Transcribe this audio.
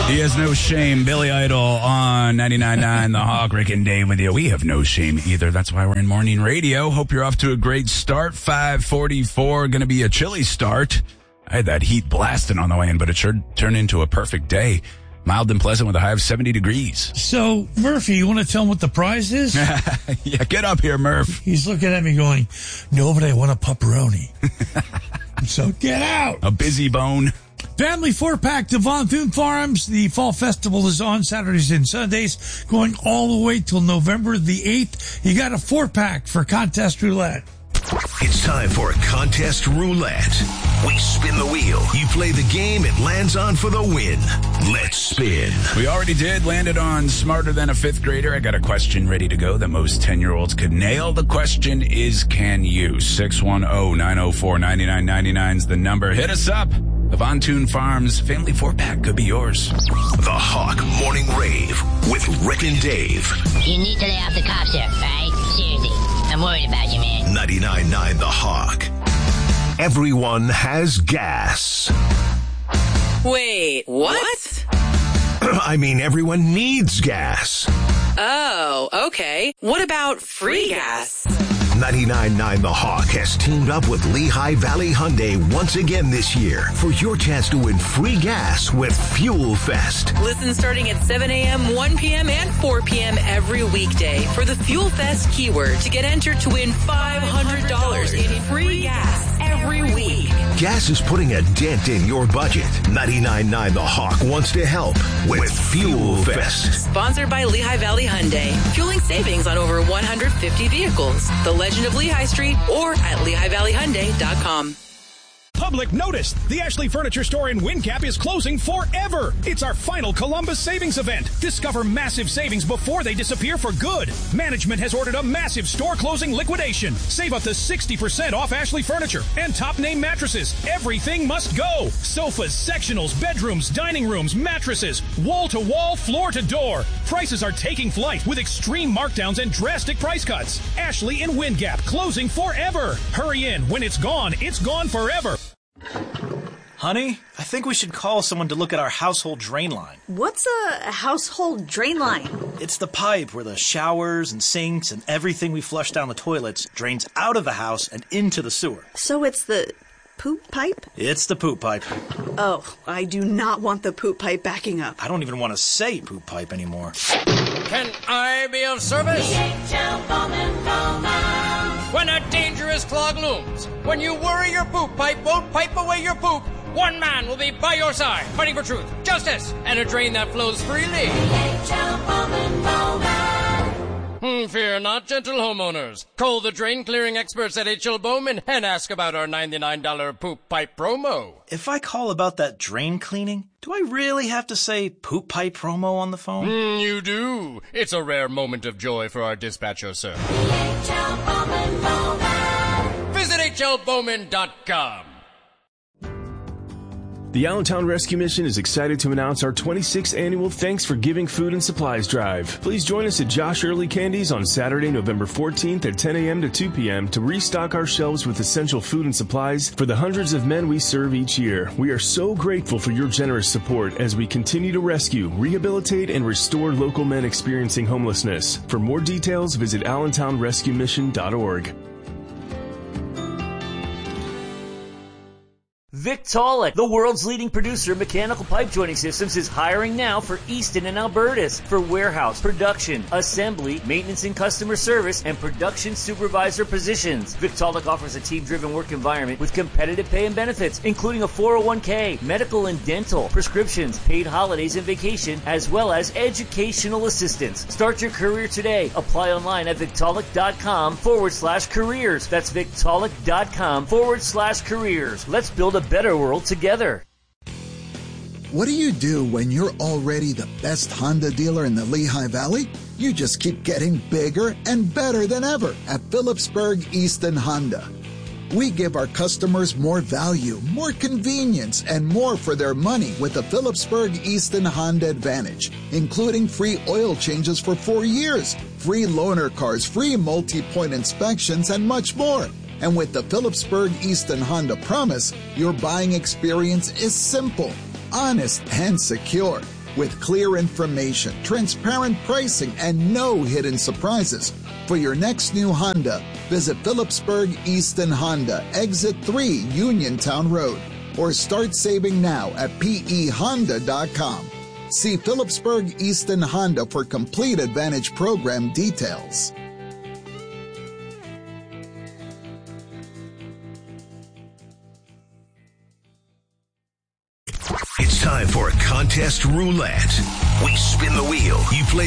He has no shame. Billy Idol on 99.9 The Hawk. Rick and Dave with you. We have no shame either. That's why we're in morning radio. Hope you're off to a great start. 5:44. Going to be a chilly start. I had that heat blasting on the way in, but it sure turned into a perfect day. Mild and pleasant with a high of 70 degrees. So, Murphy, you want to tell him what the prize is? Yeah, get up here, Murph. He's looking at me going, no, but I want a pepperoni. So get out. A busy bone. Family 4-pack to Von Thune Farms. The Fall Festival is on Saturdays and Sundays, going all the way till November the 8th. You got a 4-pack for Contest Roulette. It's time for Contest Roulette. We spin the wheel. You play the game, it lands on for the win. Let's spin. We already did. Landed on Smarter Than a Fifth Grader. I got a question ready to go that most 10-year-olds could nail. The question is, can you? 610-904-9999 is the number. Hit us up. The Von Thune Farms Family 4-pack could be yours. The Hawk Morning Rave with Rick and Dave. You need to lay off the cops here, right? Seriously. I'm worried about you, man. 99.9 The Hawk. Everyone has gas. Wait, what? I mean, everyone needs gas. Oh, okay. What about free gas? 99.9 The Hawk has teamed up with Lehigh Valley Hyundai once again this year for your chance to win free gas with Fuel Fest. Listen starting at 7 a.m., 1 p.m., and 4 p.m. every weekday for the Fuel Fest keyword to get entered to win $500 in free gas every week. Gas is putting a dent in your budget. 99.9 The Hawk wants to help with Fuel Fest. Sponsored by Lehigh Valley Hyundai. Fueling savings on over 150 vehicles. The Legend of Lehigh Street or at LehighValleyHyundai.com. Public notice. The Ashley Furniture Store in WinCap is closing forever. It's our final Columbus savings event. Discover massive savings before they disappear for good. Management has ordered a massive store closing liquidation. Save up to 60% off Ashley Furniture and top name mattresses. Everything must go. Sofas, sectionals, bedrooms, dining rooms, mattresses, wall to wall, floor to door. Prices are taking flight with extreme markdowns and drastic price cuts. Ashley in WinCap closing forever. Hurry in. When it's gone forever. Honey, I think we should call someone to look at our household drain line. What's a household drain line? It's the pipe where the showers and sinks and everything we flush down the toilets drains out of the house and into the sewer. So it's the poop pipe? It's the poop pipe. Oh, I do not want the poop pipe backing up. I don't even want to say poop pipe anymore. Can I be of service? When a dangerous clog looms, when you worry your poop pipe won't pipe away your poop, one man will be by your side, fighting for truth, justice, and a drain that flows freely. Fear not, gentle homeowners. Call the drain clearing experts at H.L. Bowman and ask about our $99 poop pipe promo. If I call about that drain cleaning, do I really have to say poop pipe promo on the phone? You do. It's a rare moment of joy for our dispatcher, sir. Visit hlbowman.com. The Allentown Rescue Mission is excited to announce our 26th annual Thanks for Giving Food and Supplies Drive. Please join us at Josh Early Candies on Saturday, November 14th at 10 a.m. to 2 p.m. to restock our shelves with essential food and supplies for the hundreds of men we serve each year. We are so grateful for your generous support as we continue to rescue, rehabilitate, and restore local men experiencing homelessness. For more details, visit allentownrescuemission.org. Victaulic, the world's leading producer of mechanical pipe joining systems, is hiring now for Easton and Albertus for warehouse, production, assembly, maintenance and customer service, and production supervisor positions. Victaulic offers a team-driven work environment with competitive pay and benefits, including a 401k, medical and dental, prescriptions, paid holidays and vacation, as well as educational assistance. Start your career today. Apply online at Victaulic.com/careers. That's Victaulic.com/careers. Let's build a better world together. What do you do when you're already the best Honda dealer in the Lehigh Valley? You just keep getting bigger and better than ever at Phillipsburg Easton Honda. We give our customers more value, more convenience, and more for their money with the Phillipsburg Easton Honda Advantage, including free oil changes for 4 years, free loaner cars, free multi-point inspections, and much more. And with the Phillipsburg Easton Honda Promise, your buying experience is simple, honest, and secure. with clear information, transparent pricing, and no hidden surprises. For your next new Honda, visit Phillipsburg Easton Honda, Exit 3, Uniontown Road, or start saving now at pehonda.com. See Phillipsburg Easton Honda for complete Advantage program details. It's time for Contest Roulette. We spin the wheel. You play